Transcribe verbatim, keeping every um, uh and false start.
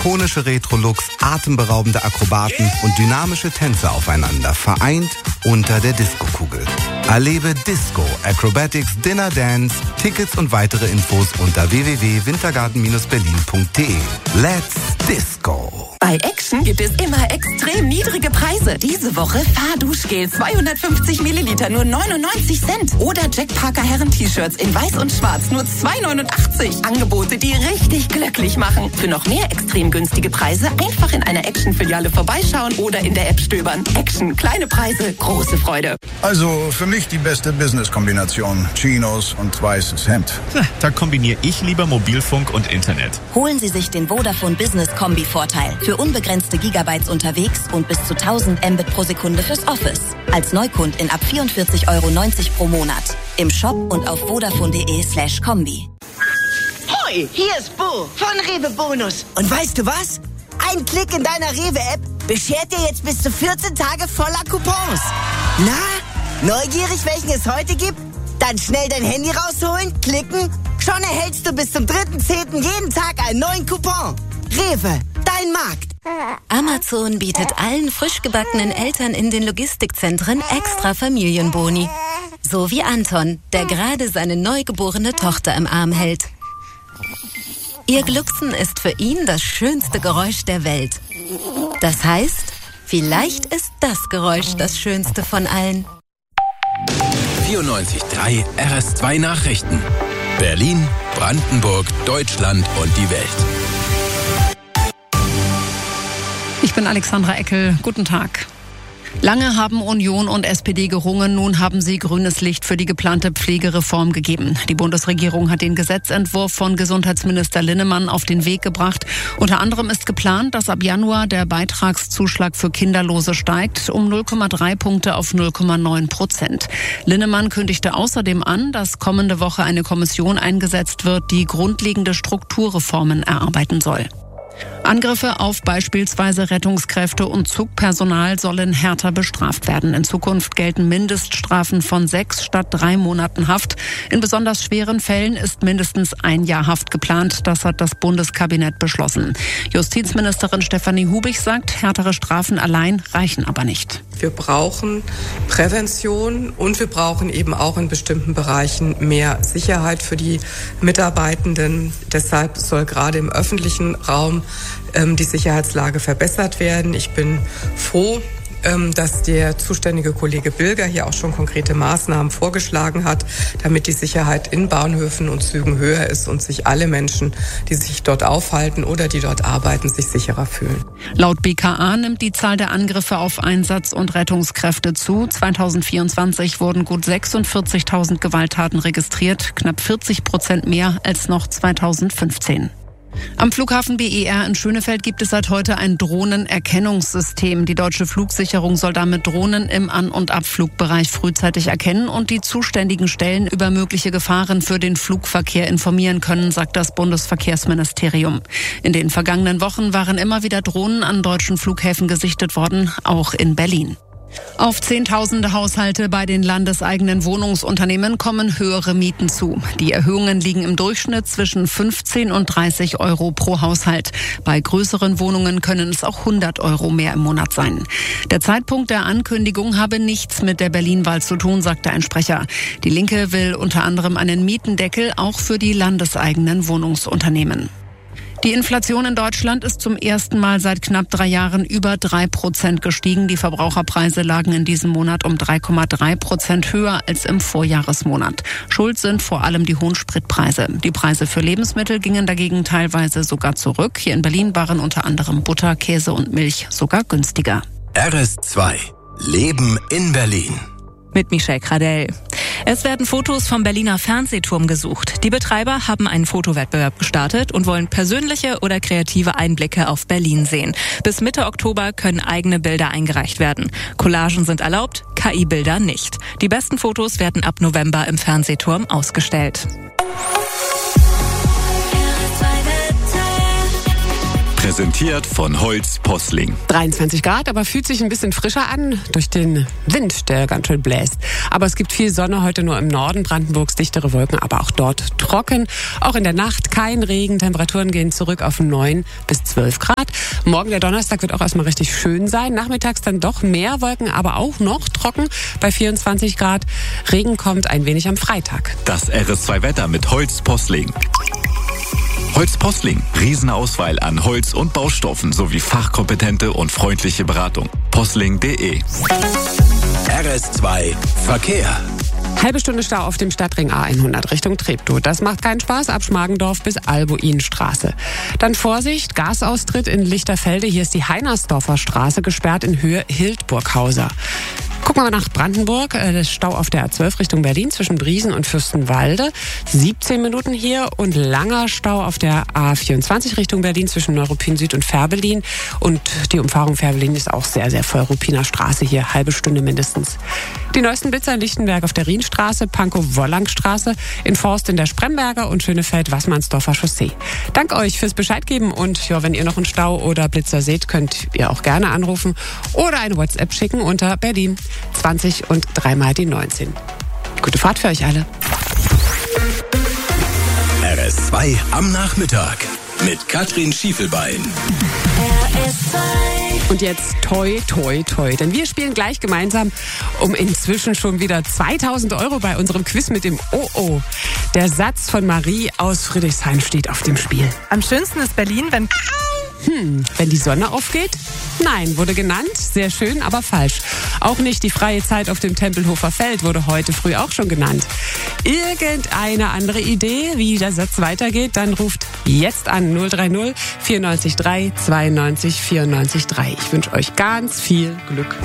ikonische Retro-Looks, atemberaubende Akrobaten und dynamische Tänze aufeinander, vereint unter der Disco-Kugel. Erlebe Disco, Acrobatics, Dinner Dance, Tickets und weitere Infos unter w w w punkt wintergarten Bindestrich berlin punkt de. Let's Disco! Bei Action gibt es immer extrem niedrige Preise. Diese Woche Fahrduschgel zweihundertfünfzig Milliliter nur neunundneunzig Cent. Oder Jack Parker Herren-T-Shirts in weiß und schwarz nur zwei neunundachtzig. Angebote, die richtig glücklich machen. Für noch mehr extrem günstige Preise einfach in einer Action-Filiale vorbeischauen oder in der App stöbern. Action, kleine Preise, große Freude. Also für mich die beste Business-Kombination. Chinos und weißes Hemd. Da kombiniere ich lieber Mobilfunk und Internet. Holen Sie sich den Vodafone Business Kombi-Vorteil. Für unbegrenzte Gigabytes unterwegs und bis zu tausend Mbit pro Sekunde fürs Office. Als Neukundin ab vierundvierzig Euro neunzig pro Monat. Im Shop und auf vodafone.de slash Kombi. Hoi, hier ist Bo von Rewe Bonus. Und weißt du was? Ein Klick in deiner Rewe-App beschert dir jetzt bis zu vierzehn Tage voller Coupons. Na, neugierig, welchen es heute gibt? Dann schnell dein Handy rausholen, klicken. Schon erhältst du bis zum dritten zehnten jeden Tag einen neuen Coupon. Rewe, dein Markt. Amazon bietet allen frisch gebackenen Eltern in den Logistikzentren extra Familienboni. So wie Anton, der gerade seine neugeborene Tochter im Arm hält. Ihr Glucksen ist für ihn das schönste Geräusch der Welt. Das heißt, vielleicht ist das Geräusch das schönste von allen. vierundneunzig Komma drei R S zwei Nachrichten. Berlin, Brandenburg, Deutschland und die Welt. Ich bin Alexandra Eckel. Guten Tag. Lange haben Union und S P D gerungen, nun haben sie grünes Licht für die geplante Pflegereform gegeben. Die Bundesregierung hat den Gesetzentwurf von Gesundheitsminister Linnemann auf den Weg gebracht. Unter anderem ist geplant, dass ab Januar der Beitragszuschlag für Kinderlose steigt um null Komma drei Punkte auf null Komma neun Prozent. Linnemann kündigte außerdem an, dass kommende Woche eine Kommission eingesetzt wird, die grundlegende Strukturreformen erarbeiten soll. Angriffe auf beispielsweise Rettungskräfte und Zugpersonal sollen härter bestraft werden. In Zukunft gelten Mindeststrafen von sechs statt drei Monaten Haft. In besonders schweren Fällen ist mindestens ein Jahr Haft geplant. Das hat das Bundeskabinett beschlossen. Justizministerin Stefanie Hubig sagt, härtere Strafen allein reichen aber nicht. Wir brauchen Prävention und wir brauchen eben auch in bestimmten Bereichen mehr Sicherheit für die Mitarbeitenden. Deshalb soll gerade im öffentlichen Raum ähm, die Sicherheitslage verbessert werden. Ich bin froh, ähm, dass der zuständige Kollege Bilger hier auch schon konkrete Maßnahmen vorgeschlagen hat, damit die Sicherheit in Bahnhöfen und Zügen höher ist und sich alle Menschen, die sich dort aufhalten oder die dort arbeiten, sich sicherer fühlen. Laut B K A nimmt die Zahl der Angriffe auf Einsatz- und Rettungskräfte zu. zweitausendvierundzwanzig wurden gut sechsundvierzigtausend Gewalttaten registriert, knapp vierzig Prozent mehr als noch zweitausendfünfzehn. Am Flughafen B E R in Schönefeld gibt es seit heute ein Drohnenerkennungssystem. Die deutsche Flugsicherung soll damit Drohnen im An- und Abflugbereich frühzeitig erkennen und die zuständigen Stellen über mögliche Gefahren für den Flugverkehr informieren können, sagt das Bundesverkehrsministerium. In den vergangenen Wochen waren immer wieder Drohnen an deutschen Flughäfen gesichtet worden, auch in Berlin. Auf Zehntausende Haushalte bei den landeseigenen Wohnungsunternehmen kommen höhere Mieten zu. Die Erhöhungen liegen im Durchschnitt zwischen fünfzehn und dreißig Euro pro Haushalt. Bei größeren Wohnungen können es auch hundert Euro mehr im Monat sein. Der Zeitpunkt der Ankündigung habe nichts mit der Berlin-Wahl zu tun, sagte ein Sprecher. Die Linke will unter anderem einen Mietendeckel auch für die landeseigenen Wohnungsunternehmen. Die Inflation in Deutschland ist zum ersten Mal seit knapp drei Jahren über drei Prozent gestiegen. Die Verbraucherpreise lagen in diesem Monat um drei Komma drei Prozent höher als im Vorjahresmonat. Schuld sind vor allem die hohen Spritpreise. Die Preise für Lebensmittel gingen dagegen teilweise sogar zurück. Hier in Berlin waren unter anderem Butter, Käse und Milch sogar günstiger. R S zwei. Leben in Berlin. Mit Michelle Kradell. Es werden Fotos vom Berliner Fernsehturm gesucht. Die Betreiber haben einen Fotowettbewerb gestartet und wollen persönliche oder kreative Einblicke auf Berlin sehen. Bis Mitte Oktober können eigene Bilder eingereicht werden. Collagen sind erlaubt, K I-Bilder nicht. Die besten Fotos werden ab November im Fernsehturm ausgestellt. Präsentiert von Holz Posling. dreiundzwanzig Grad, aber fühlt sich ein bisschen frischer an durch den Wind, der ganz schön bläst. Aber es gibt viel Sonne heute nur im Norden Brandenburgs, dichtere Wolken, aber auch dort trocken. Auch in der Nacht kein Regen, Temperaturen gehen zurück auf neun bis zwölf Grad. Morgen, der Donnerstag, wird auch erstmal richtig schön sein. Nachmittags dann doch mehr Wolken, aber auch noch trocken bei vierundzwanzig Grad. Regen kommt ein wenig am Freitag. Das R S zwei Wetter mit Holz Posling. Holz Posling. Riesenauswahl an Holz- und Baustoffen sowie fachkompetente und freundliche Beratung. Posling punkt de. R S zwei Verkehr. Halbe Stunde Stau auf dem Stadtring A hundert Richtung Treptow. Das macht keinen Spaß, ab Schmargendorf bis Albuinstraße. Dann Vorsicht, Gasaustritt in Lichterfelde. Hier ist die Heinersdorfer Straße gesperrt in Höhe Hildburghauser. Gucken wir mal nach Brandenburg. Das Stau auf der A zwölf Richtung Berlin zwischen Briesen und Fürstenwalde. siebzehn Minuten hier und langer Stau auf der A vierundzwanzig Richtung Berlin zwischen Neuruppin Süd und Fährberlin. Und die Umfahrung Fährberlin ist auch sehr, sehr voll. Ruppiner Straße hier, halbe Stunde mindestens. Die neuesten Blitzer in Lichtenberg auf der Rienstraße, Pankow-Wollangstraße, in Forst in der Spremberger und Schönefeld-Wassmannsdorfer Chaussee. Dank euch fürs Bescheid geben und ja, wenn ihr noch einen Stau oder Blitzer seht, könnt ihr auch gerne anrufen oder eine WhatsApp schicken unter Berlin zwanzig und dreimal die neunzehn. Gute Fahrt für euch alle. R S zwei am Nachmittag mit Katrin Schiefelbein. R S zwei. Und jetzt toi, toi, toi. Denn wir spielen gleich gemeinsam um inzwischen schon wieder zweitausend Euro bei unserem Quiz mit dem O O. Der Satz von Marie aus Friedrichshain steht auf dem Spiel. Am schönsten ist Berlin, wenn... Hm, wenn die Sonne aufgeht? Nein, wurde genannt. Sehr schön, aber falsch. Auch nicht die freie Zeit auf dem Tempelhofer Feld wurde heute früh auch schon genannt. Irgendeine andere Idee, wie der Satz weitergeht, dann ruft jetzt an null drei null vierundneunzig drei zweiundneunzig vierundneunzig drei. Ich wünsche euch ganz viel Glück.